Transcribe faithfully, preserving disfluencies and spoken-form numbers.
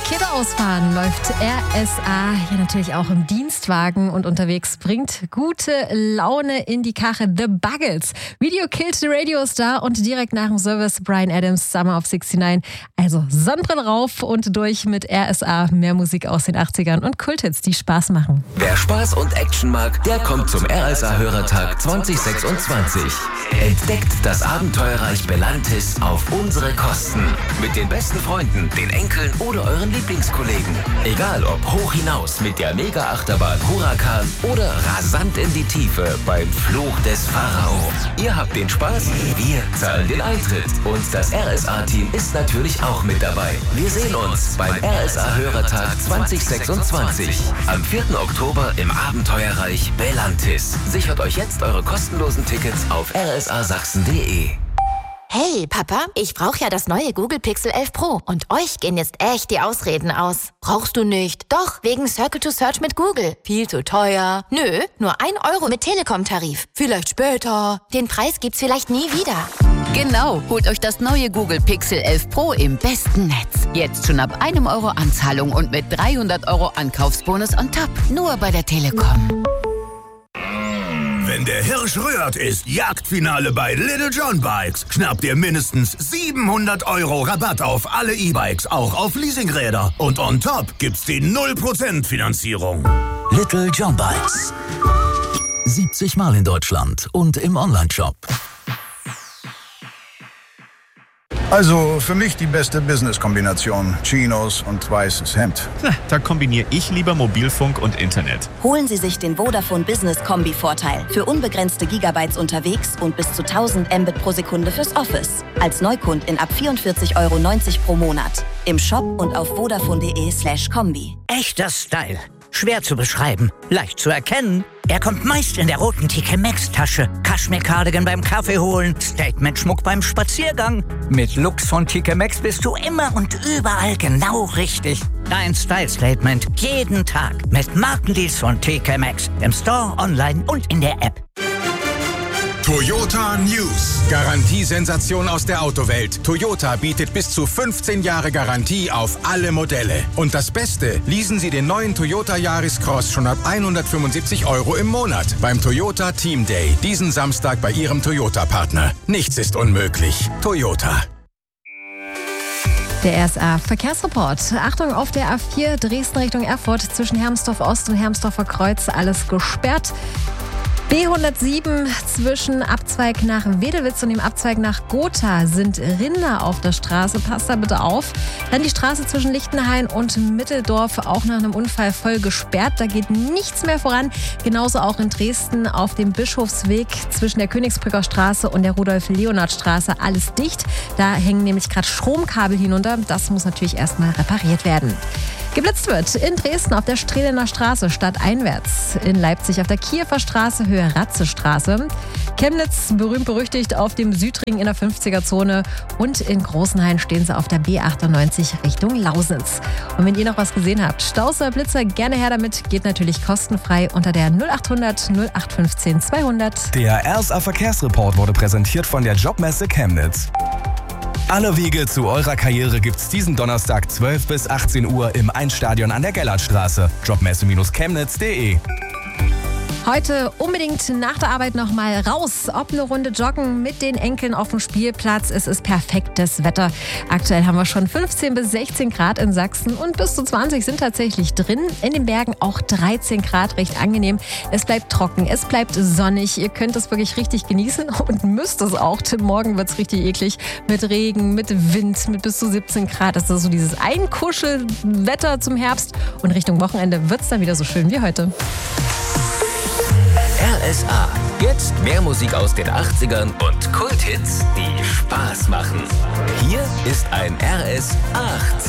Kinder ausfahren läuft R S A ja natürlich auch im Dienstwagen und unterwegs, bringt gute Laune in die Kache. The Buggles. Video Killed the Radio Star und direkt nach dem Service Bryan Adams, Summer of sixty-nine. Also Sonnenbrille rauf und durch mit R S A. Mehr Musik aus den achtzigern und Kulthits, die Spaß machen. Wer Spaß und Action mag, der kommt zum R S A-Hörertag zwanzig sechsundzwanzig. Entdeckt das Abenteuerreich Belantis auf unsere Kosten. Mit den besten Freunden, den Enkeln oder euren Lieblingskollegen. Egal ob hoch hinaus mit der Mega-Achterbahn Huracan oder rasant in die Tiefe beim Fluch des Pharao. Ihr habt den Spaß, wir zahlen den Eintritt. Und das R S A-Team ist natürlich auch mit dabei. Wir sehen uns beim R S A-Hörertag zwanzig sechsundzwanzig. Am vierten Oktober im Abenteuerreich Belantis. Sichert euch jetzt eure kostenlosen Tickets auf r s a sachsen punkt d e. Hey, Papa, ich brauche ja das neue Google Pixel elf Pro. Und euch gehen jetzt echt die Ausreden aus. Brauchst du nicht? Doch, wegen Circle to Search mit Google. Viel zu teuer. Nö, nur ein Euro mit Telekom-Tarif. Vielleicht später. Den Preis gibt's vielleicht nie wieder. Genau, holt euch das neue Google Pixel elf Pro im besten Netz. Jetzt schon ab einem Euro Anzahlung und mit dreihundert Euro Ankaufsbonus on top. Nur bei der Telekom. Wenn der Hirsch rührt, ist Jagdfinale bei Little John Bikes. Schnappt ihr mindestens siebenhundert Euro Rabatt auf alle E-Bikes, auch auf Leasingräder. Und on top gibt's die null Prozent Finanzierung. Little John Bikes. siebzig Mal in Deutschland und im Onlineshop. Also für mich die beste Business-Kombination. Chinos und weißes Hemd. Na, da kombiniere ich lieber Mobilfunk und Internet. Holen Sie sich den Vodafone Business Kombi-Vorteil. Für unbegrenzte Gigabytes unterwegs und bis zu tausend Mbit pro Sekunde fürs Office. Als Neukundin ab vierundvierzig Euro neunzig pro Monat. Im Shop und auf vodafone.de slash Kombi. Echter Style. Schwer zu beschreiben, leicht zu erkennen. Er kommt meist in der roten T K Maxx-Tasche. Kaschmir-Cardigan beim Kaffee holen, Statement-Schmuck beim Spaziergang. Mit Looks von T K Maxx bist du immer und überall genau richtig. Dein Style-Statement jeden Tag mit Markendeals von T K Maxx. Im Store, online und in der App. Toyota News. Garantiesensation aus der Autowelt. Toyota bietet bis zu fünfzehn Jahre Garantie auf alle Modelle. Und das Beste, leasen Sie den neuen Toyota Yaris Cross schon ab hundertfünfundsiebzig Euro im Monat beim Toyota Team Day. Diesen Samstag bei Ihrem Toyota-Partner. Nichts ist unmöglich. Toyota. Der R S A Verkehrsreport. Achtung auf der A vier Dresden Richtung Erfurt zwischen Hermsdorf Ost und Hermsdorfer Kreuz. Alles gesperrt. B hundertsieben zwischen Abzweig nach Wedelwitz und dem Abzweig nach Gotha sind Rinder auf der Straße. Passt da bitte auf. Dann die Straße zwischen Lichtenhain und Mitteldorf auch nach einem Unfall voll gesperrt. Da geht nichts mehr voran. Genauso auch in Dresden auf dem Bischofsweg zwischen der Königsbrücker Straße und der Rudolf-Leonhard-Straße alles dicht. Da hängen nämlich gerade Stromkabel hinunter. Das muss natürlich erstmal repariert werden. Geblitzt wird in Dresden auf der Strehlener Straße stadteinwärts. In Leipzig auf der Kiewer Straße Höhe Ratzestraße. Chemnitz berühmt-berüchtigt auf dem Südring in der fünfziger-Zone. Und in Großenhain stehen sie auf der B achtundneunzig Richtung Lausitz. Und wenn ihr noch was gesehen habt, Staus oder Blitzer, gerne her damit. Geht natürlich kostenfrei unter der null achthundert null acht fünfzehn zweihundert. Der R S A Verkehrsreport wurde präsentiert von der Jobmesse Chemnitz. Alle Wege zu eurer Karriere gibt's diesen Donnerstag zwölf bis achtzehn Uhr im Einstadion an der Gellertstraße. Jobmesse Chemnitz punkt de. Heute unbedingt nach der Arbeit noch mal raus. Ob eine Runde joggen mit den Enkeln auf dem Spielplatz. Es ist perfektes Wetter. Aktuell haben wir schon fünfzehn bis sechzehn Grad in Sachsen und bis zu zwanzig sind tatsächlich drin. In den Bergen auch dreizehn Grad, recht angenehm. Es bleibt trocken, es bleibt sonnig. Ihr könnt es wirklich richtig genießen und müsst es auch. Denn morgen wird es richtig eklig mit Regen, mit Wind, mit bis zu siebzehn Grad. Das ist so dieses Einkuschelwetter zum Herbst. Und Richtung Wochenende wird es dann wieder so schön wie heute. R S A. Jetzt mehr Musik aus den achtzigern und Kulthits, die Spaß machen. Hier ist ein R S A.